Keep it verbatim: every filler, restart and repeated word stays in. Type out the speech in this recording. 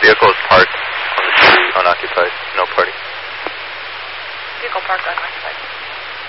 Vehicle is parked on the street, unoccupied, no party. Vehicle parked unoccupied.